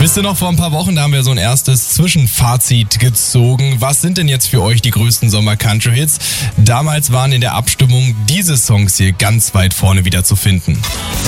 Wisst ihr noch, vor ein paar Wochen, da haben wir so ein erstes Zwischenfazit gezogen. Was sind denn jetzt für euch die größten Sommer-Country-Hits? Damals waren in der Abstimmung diese Songs hier ganz weit vorne wieder zu finden.